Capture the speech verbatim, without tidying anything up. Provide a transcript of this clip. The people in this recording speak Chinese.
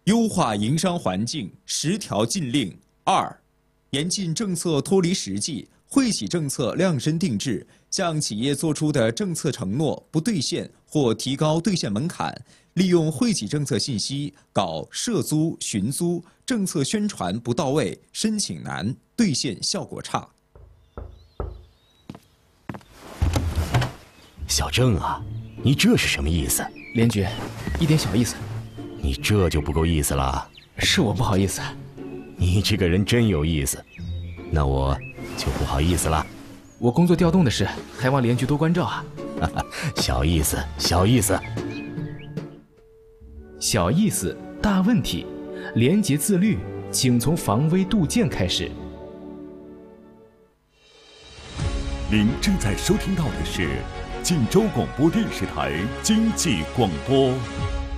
优化营商环境，十条禁令。二、严禁政策脱离实际，惠企政策量身定制，向企业作出的政策承诺不兑现或提高兑现门槛，利用惠企政策信息搞涉租、寻租，政策宣传不到位，申请难，兑现效果差。 小郑啊，你这是什么意思？ 连局，一点小意思。 你这就不够意思了。 是我不好意思。 你这个人真有意思，那我就不好意思了。 我工作调动的事，还望连局多关照啊。 小意思，小意思。 小意思，大问题。廉洁自律，请从防微杜渐开始。 您正在收听到的是晋州广播电视台经济广播。